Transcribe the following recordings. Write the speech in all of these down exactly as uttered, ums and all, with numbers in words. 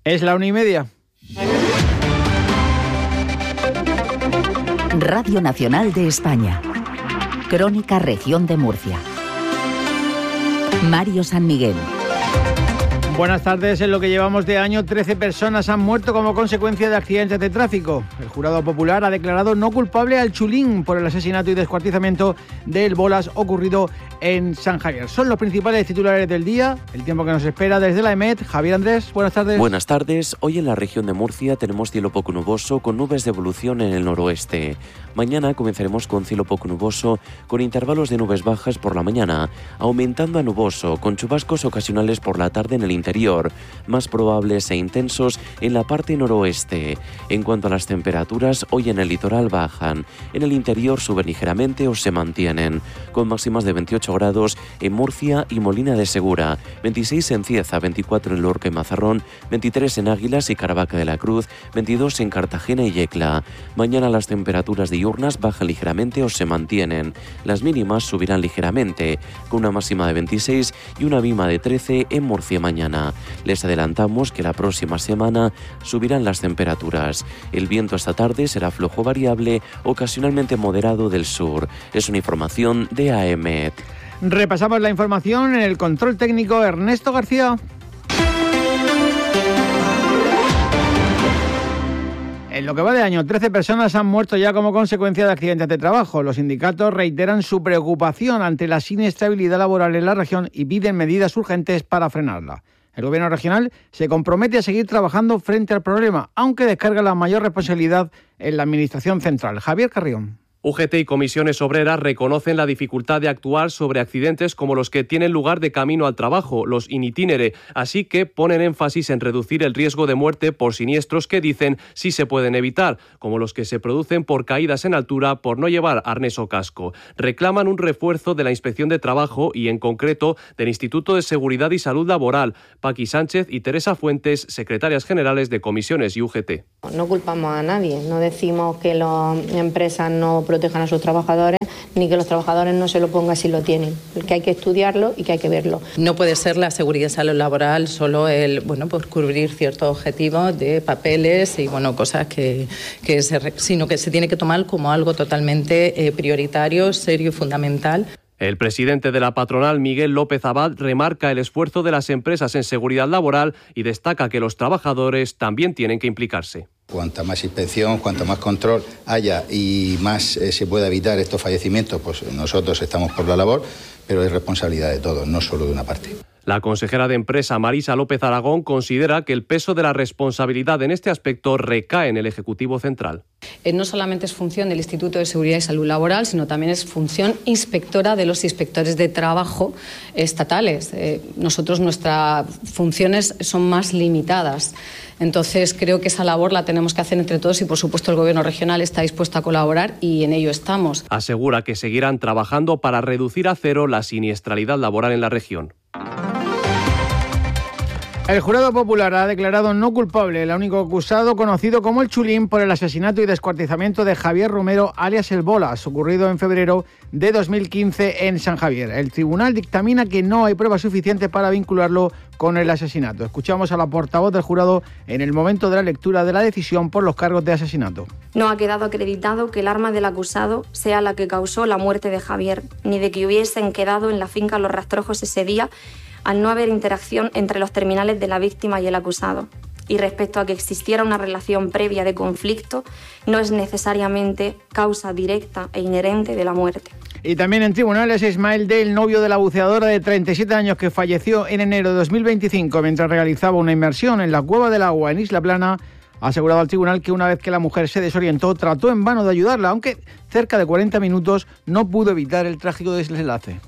Es la una y media. Radio Nacional de España. Crónica Región de Murcia. Mario San Miguel. Buenas tardes. En lo que llevamos de año, trece personas han muerto como consecuencia de accidentes de tráfico. El jurado popular ha declarado no culpable al Chulín por el asesinato y descuartizamiento del Bolas ocurrido en San Javier. Son los principales titulares del día. El tiempo que nos espera desde la EMET. Javier Andrés, buenas tardes. Buenas tardes. Hoy en la región de Murcia tenemos cielo poco nuboso con nubes de evolución en el noroeste. Mañana comenzaremos con cielo poco nuboso con intervalos de nubes bajas por la mañana, aumentando a nuboso con chubascos ocasionales por la tarde en el interior, más probables e intensos en la parte noroeste. En cuanto a las temperaturas, hoy en el litoral bajan, en el interior suben ligeramente o se mantienen, con máximas de veintiocho grados en Murcia y Molina de Segura, veintiséis en Cieza, veinticuatro en Lorca y Mazarrón, veintitrés en Águilas y Caravaca de la Cruz, veintidós en Cartagena y Yecla. Mañana las temperaturas diurnas bajan ligeramente o se mantienen. Las mínimas subirán ligeramente, con una máxima de veintiséis y una mínima de trece en Murcia mañana. Les adelantamos que la próxima semana subirán las temperaturas. El viento esta tarde será flojo variable, ocasionalmente moderado del sur. Es una información de A E M E T. Repasamos la información en el control técnico Ernesto García. En lo que va de año, trece personas han muerto ya como consecuencia de accidentes de trabajo. Los sindicatos reiteran su preocupación ante la inestabilidad laboral en la región y piden medidas urgentes para frenarla. El Gobierno regional se compromete a seguir trabajando frente al problema, aunque descarga la mayor responsabilidad en la Administración central. Javier Carrión. U G T y comisiones obreras reconocen la dificultad de actuar sobre accidentes como los que tienen lugar de camino al trabajo, los in itinere, así que ponen énfasis en reducir el riesgo de muerte por siniestros que dicen sí se pueden evitar, como los que se producen por caídas en altura por no llevar arnés o casco. Reclaman un refuerzo de la Inspección de Trabajo y, en concreto, del Instituto de Seguridad y Salud Laboral. Paqui Sánchez y Teresa Fuentes, secretarias generales de comisiones y U G T. No culpamos a nadie, no decimos que las empresas no protejan a sus trabajadores, ni que los trabajadores no se lo pongan si lo tienen, que hay que estudiarlo y que hay que verlo. No puede ser la seguridad y salud laboral solo el, bueno, pues cubrir ciertos objetivos de papeles y, bueno, cosas que, que se, sino que se tiene que tomar como algo totalmente eh, prioritario, serio y fundamental. El presidente de la patronal, Miguel López Abad, remarca el esfuerzo de las empresas en seguridad laboral y destaca que los trabajadores también tienen que implicarse. Cuanta más inspección, cuanto más control haya y más eh, se pueda evitar estos fallecimientos, pues nosotros estamos por la labor, pero es responsabilidad de todos, no solo de una parte. La consejera de Empresa, Marisa López Aragón, considera que el peso de la responsabilidad en este aspecto recae en el Ejecutivo Central. Eh, no solamente es función del Instituto de Seguridad y Salud Laboral, sino también es función inspectora de los inspectores de trabajo estatales. Eh, nosotros, nuestras funciones son más limitadas. Entonces, creo que esa labor la tenemos que hacer entre todos y, por supuesto, el Gobierno regional está dispuesto a colaborar y en ello estamos. Asegura que seguirán trabajando para reducir a cero la siniestralidad laboral en la región. El jurado popular ha declarado no culpable al único acusado conocido como el Chulín por el asesinato y descuartizamiento de Javier Romero, alias El Bolas, ocurrido en febrero de dos mil quince en San Javier. El tribunal dictamina que no hay pruebas suficientes para vincularlo con el asesinato. Escuchamos a la portavoz del jurado en el momento de la lectura de la decisión por los cargos de asesinato. No ha quedado acreditado que el arma del acusado sea la que causó la muerte de Javier, ni de que hubiesen quedado en la finca Los Rastrojos ese día, al no haber interacción entre los terminales de la víctima y el acusado. Y respecto a que existiera una relación previa de conflicto, no es necesariamente causa directa e inherente de la muerte. Y también en tribunales, Ismael Del, novio de la buceadora de treinta y siete años que falleció en enero de dos mil veinticinco mientras realizaba una inmersión en la Cueva del Agua en Isla Plana, ha asegurado al tribunal que una vez que la mujer se desorientó, trató en vano de ayudarla, aunque cerca de cuarenta minutos no pudo evitar el trágico desenlace.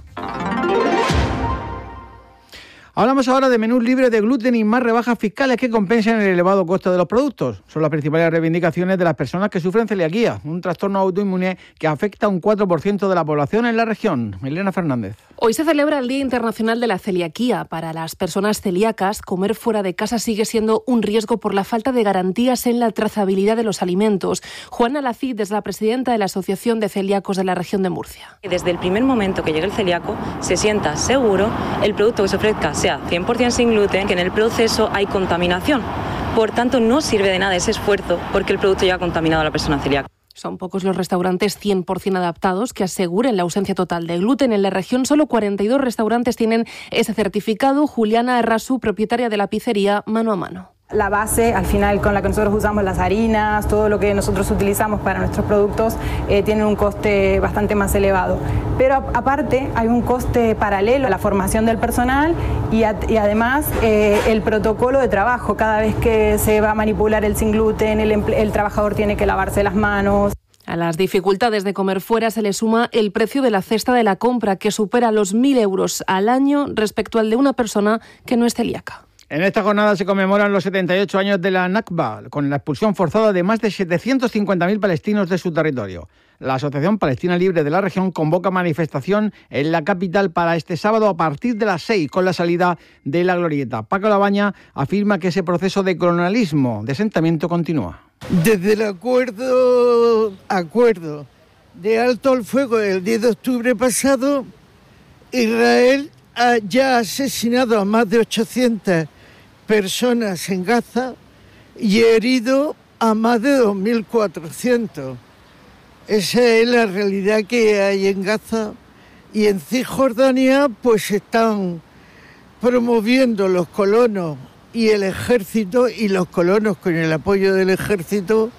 Hablamos ahora de menús libres de gluten y más rebajas fiscales que compensan el elevado coste de los productos. Son las principales reivindicaciones de las personas que sufren celiaquía, un trastorno autoinmune que afecta a un cuatro por ciento de la población en la región. Elena Fernández. Hoy se celebra el Día Internacional de la Celiaquía. Para las personas celíacas, comer fuera de casa sigue siendo un riesgo por la falta de garantías en la trazabilidad de los alimentos. Juana Lacid es la presidenta de la Asociación de Celíacos de la región de Murcia. Desde el primer momento que llegue el celíaco, se sienta seguro el producto que se ofrezca sea cien por ciento sin gluten, que en el proceso hay contaminación. Por tanto, no sirve de nada ese esfuerzo porque el producto ya ha contaminado a la persona celíaca. Son pocos los restaurantes cien por ciento adaptados que aseguren la ausencia total de gluten. En la región solo cuarenta y dos restaurantes tienen ese certificado. Juliana Errasú, propietaria de la pizzería Mano a Mano. La base, al final, con la que nosotros usamos las harinas, todo lo que nosotros utilizamos para nuestros productos, eh, tiene un coste bastante más elevado. Pero a, aparte hay un coste paralelo a la formación del personal y, a, y además eh, el protocolo de trabajo. Cada vez que se va a manipular el sin gluten, el, el trabajador tiene que lavarse las manos. A las dificultades de comer fuera se le suma el precio de la cesta de la compra, que supera los mil euros al año respecto al de una persona que no es celíaca. En esta jornada se conmemoran los setenta y ocho años de la Nakba, con la expulsión forzada de más de setecientos cincuenta mil palestinos de su territorio. La Asociación Palestina Libre de la región convoca manifestación en la capital para este sábado a partir de las seis, con la salida de la glorieta. Paco Labaña afirma que ese proceso de colonialismo, de asentamiento, continúa. Desde el acuerdo, acuerdo de alto al fuego del diez de octubre pasado, Israel ha ya asesinado a más de ochocientas personas en Gaza y herido a más de dos mil cuatrocientos. Esa es la realidad que hay en Gaza. Y en Cisjordania pues están promoviendo los colonos y el ejército, y los colonos con el apoyo del ejército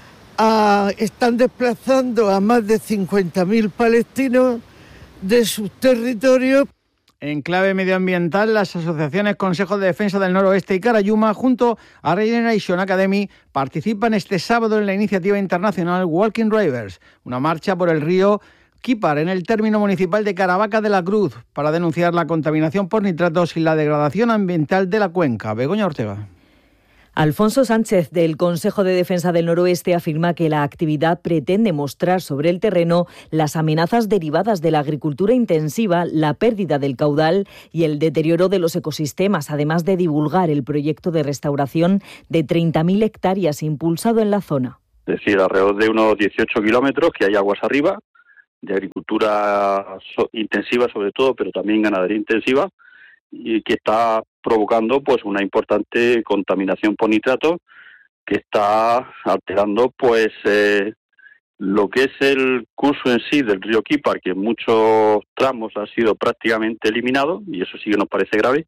a, están desplazando a más de cincuenta mil palestinos de sus territorios. En clave medioambiental, las asociaciones Consejo de Defensa del Noroeste y Carayuma, junto a Regeneration Academy, participan este sábado en la iniciativa internacional Walking Rivers, una marcha por el río Quípar en el término municipal de Caravaca de la Cruz, para denunciar la contaminación por nitratos y la degradación ambiental de la cuenca. Begoña Ortega. Alfonso Sánchez, del Consejo de Defensa del Noroeste, afirma que la actividad pretende mostrar sobre el terreno las amenazas derivadas de la agricultura intensiva, la pérdida del caudal y el deterioro de los ecosistemas, además de divulgar el proyecto de restauración de treinta mil hectáreas impulsado en la zona. Es decir, alrededor de unos dieciocho kilómetros que hay aguas arriba, de agricultura so- intensiva sobre todo, pero también ganadería intensiva, y que está provocando pues una importante contaminación por nitratos que está alterando pues eh, lo que es el curso en sí del río Quípar, que en muchos tramos ha sido prácticamente eliminado, y eso sí que nos parece grave,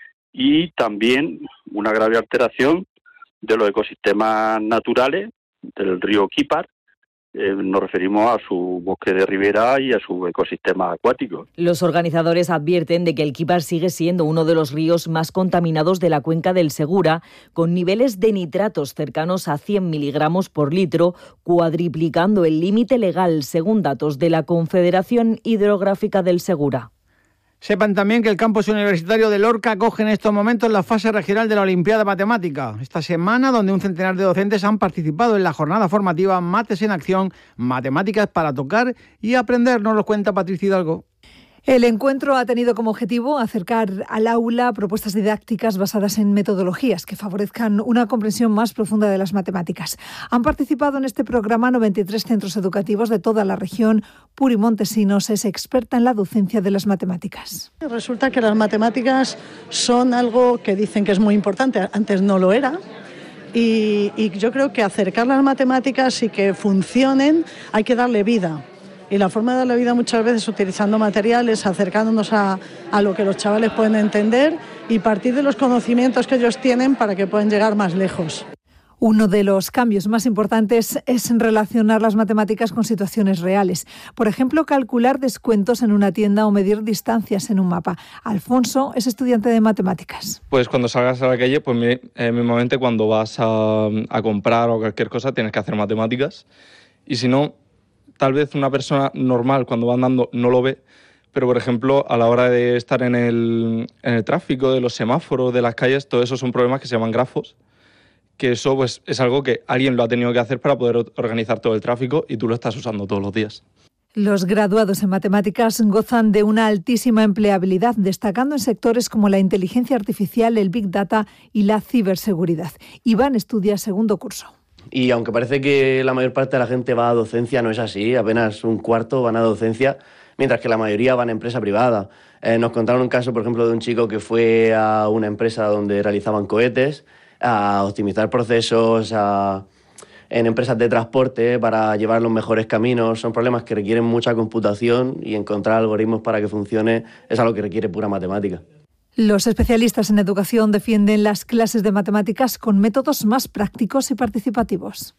y también una grave alteración de los ecosistemas naturales del río Quípar. Eh, nos referimos a su bosque de ribera y a su ecosistema acuático. Los organizadores advierten de que el Quípar sigue siendo uno de los ríos más contaminados de la cuenca del Segura, con niveles de nitratos cercanos a cien miligramos por litro, cuadriplicando el límite legal, según datos de la Confederación Hidrográfica del Segura. Sepan también que el campus universitario de Lorca acoge en estos momentos la fase regional de la Olimpiada Matemática. Esta semana, donde un centenar de docentes han participado en la jornada formativa Mates en Acción, Matemáticas para tocar y aprender. Nos lo cuenta Patricia Hidalgo. El encuentro ha tenido como objetivo acercar al aula propuestas didácticas basadas en metodologías que favorezcan una comprensión más profunda de las matemáticas. Han participado en este programa noventa y tres centros educativos de toda la región. Puri Montesinos es experta en la docencia de las matemáticas. Resulta que las matemáticas son algo que dicen que es muy importante, antes no lo era. Y, y yo creo que acercar las matemáticas y que funcionen hay que darle vida. Y la forma de darle vida muchas veces utilizando materiales, acercándonos a, a lo que los chavales pueden entender y partir de los conocimientos que ellos tienen para que puedan llegar más lejos. Uno de los cambios más importantes es relacionar las matemáticas con situaciones reales. Por ejemplo, calcular descuentos en una tienda o medir distancias en un mapa. Alfonso es estudiante de matemáticas. Pues cuando salgas a la calle, pues eh, mismamente cuando vas a, a comprar o cualquier cosa tienes que hacer matemáticas. Y si no, tal vez una persona normal cuando va andando no lo ve, pero por ejemplo a la hora de estar en el, en el tráfico, de los semáforos, de las calles, todo eso son problemas que se llaman grafos, que eso pues es algo que alguien lo ha tenido que hacer para poder organizar todo el tráfico y tú lo estás usando todos los días. Los graduados en matemáticas gozan de una altísima empleabilidad, destacando en sectores como la inteligencia artificial, el Big Data y la ciberseguridad. Iván estudia segundo curso. Y aunque parece que la mayor parte de la gente va a docencia, no es así. Apenas un cuarto van a docencia, mientras que la mayoría van a empresa privada. Eh, nos contaron un caso, por ejemplo, de un chico que fue a una empresa donde realizaban cohetes, a optimizar procesos, a, en empresas de transporte para llevar los mejores caminos. Son problemas que requieren mucha computación y encontrar algoritmos para que funcione es algo que requiere pura matemática. Los especialistas en educación defienden las clases de matemáticas con métodos más prácticos y participativos.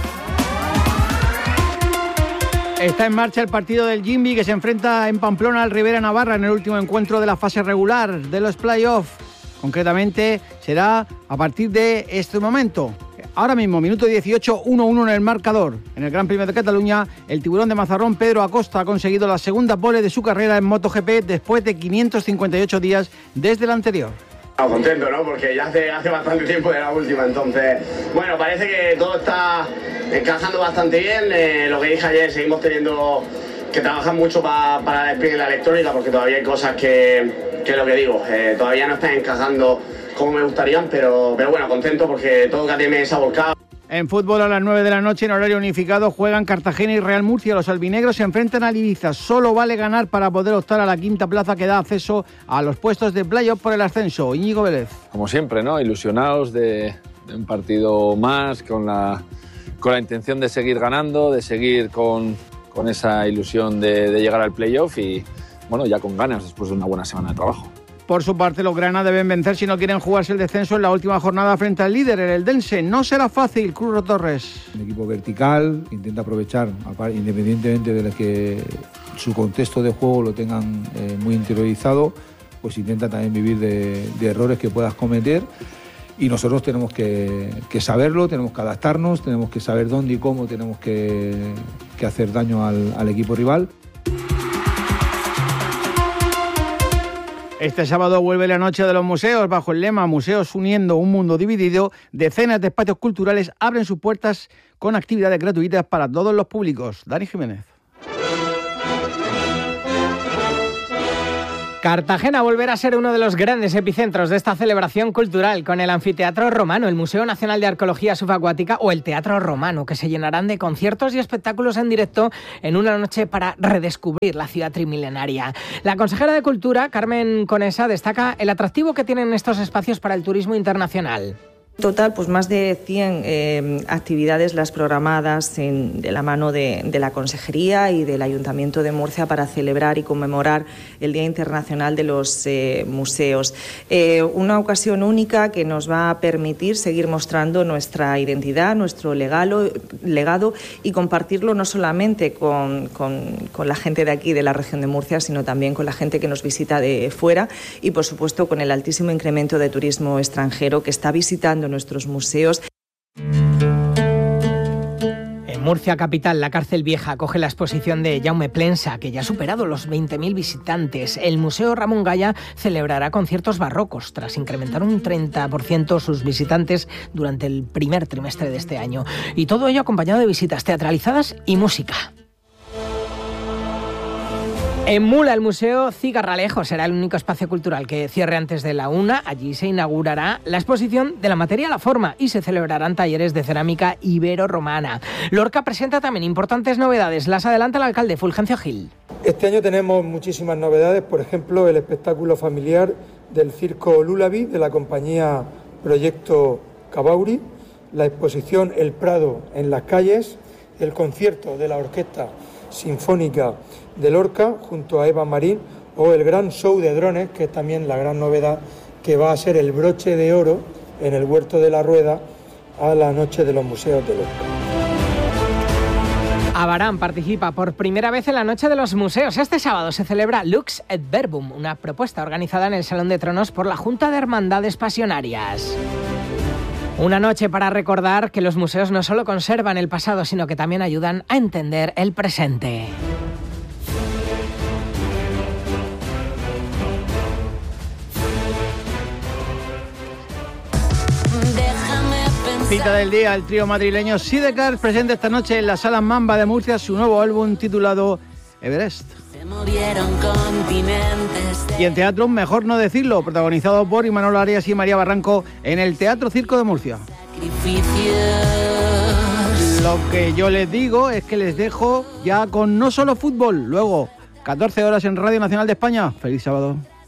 Está en marcha el partido del Jimbi, que se enfrenta en Pamplona al Rivera Navarra en el último encuentro de la fase regular de los playoffs. Concretamente será a partir de este momento. Ahora mismo, minuto dieciocho, uno uno en el marcador. En el Gran Premio de Cataluña, el tiburón de Mazarrón, Pedro Acosta, ha conseguido la segunda pole de su carrera en MotoGP después de quinientos cincuenta y ocho días desde la anterior. Contento, ¿no? Porque ya hace, hace bastante tiempo de la última, entonces, bueno, parece que todo está encajando bastante bien. Eh, lo que dije ayer, seguimos teniendo que trabajar mucho pa, para el sprint en la electrónica, porque todavía hay cosas que, que lo que digo, eh, todavía no están encajando como me gustarían, pero, pero bueno, contento porque todo K T M se ha volcado. En fútbol, a las nueve de la noche, en horario unificado, juegan Cartagena y Real Murcia. Los albinegros se enfrentan al Ibiza. Solo vale ganar para poder optar a la quinta plaza que da acceso a los puestos de playoff por el ascenso. Íñigo Vélez. Como siempre, ¿no? Ilusionados de, de un partido más, con la, con la intención de seguir ganando, de seguir con, con esa ilusión de, de llegar al playoff y, bueno, ya con ganas después de una buena semana de trabajo. Por su parte, los Grana deben vencer si no quieren jugarse el descenso en la última jornada frente al líder, el Eldense. No será fácil, Curro Torres. Un equipo vertical, que intenta aprovechar, independientemente de que su contexto de juego lo tengan eh, muy interiorizado, pues intenta también vivir de, de errores que puedas cometer. Y nosotros tenemos que, que saberlo, tenemos que adaptarnos, tenemos que saber dónde y cómo tenemos que, que hacer daño al, al equipo rival. Este sábado vuelve la Noche de los Museos. Bajo el lema Museos uniendo un mundo dividido, decenas de espacios culturales abren sus puertas con actividades gratuitas para todos los públicos. Dani Jiménez. Cartagena volverá a ser uno de los grandes epicentros de esta celebración cultural, con el Anfiteatro Romano, el Museo Nacional de Arqueología Subacuática o el Teatro Romano, que se llenarán de conciertos y espectáculos en directo en una noche para redescubrir la ciudad trimilenaria. La consejera de Cultura, Carmen Conesa, destaca el atractivo que tienen estos espacios para el turismo internacional. Total, pues más de cien eh, actividades las programadas en, de la mano de, de la Consejería y del Ayuntamiento de Murcia para celebrar y conmemorar el Día Internacional de los eh, Museos. Eh, una ocasión única que nos va a permitir seguir mostrando nuestra identidad, nuestro legado, legado y compartirlo no solamente con, con, con la gente de aquí, de la región de Murcia, sino también con la gente que nos visita de fuera y, por supuesto, con el altísimo incremento de turismo extranjero que está visitando nuestros museos. En Murcia capital, la Cárcel Vieja acoge la exposición de Jaume Plensa, que ya ha superado los veinte mil visitantes. El Museo Ramón Gaya celebrará conciertos barrocos, tras incrementar un treinta por ciento sus visitantes durante el primer trimestre de este año. Y todo ello acompañado de visitas teatralizadas y música. En Mula, el Museo Cigarralejo será el único espacio cultural que cierre antes de la una. Allí se inaugurará la exposición de la materia a la forma y se celebrarán talleres de cerámica ibero-romana. Lorca presenta también importantes novedades. Las adelanta el alcalde Fulgencio Gil. Este año tenemos muchísimas novedades, por ejemplo, el espectáculo familiar del circo Lulabi de la compañía Proyecto Cabauri, la exposición El Prado en las calles, el concierto de la Orquesta Sinfónica de Lorca junto a Eva Marín o el gran show de drones, que es también la gran novedad, que va a ser el broche de oro en el Huerto de la Rueda a la Noche de los Museos de Lorca. Abarán participa por primera vez en la Noche de los Museos. Este sábado se celebra Lux et Verbum, una propuesta organizada en el Salón de Tronos por la Junta de Hermandades Pasionarias. Una noche para recordar que los museos no solo conservan el pasado, sino que también ayudan a entender el presente. Cita del día, el trío madrileño Sidecar presenta esta noche en la Sala Mamba de Murcia su nuevo álbum titulado Everest. Y en teatro, mejor no decirlo, protagonizado por Imanol Arias y María Barranco en el Teatro Circo de Murcia. Lo que yo les digo es que les dejo ya con no solo fútbol, luego catorce horas en Radio Nacional de España. Feliz sábado.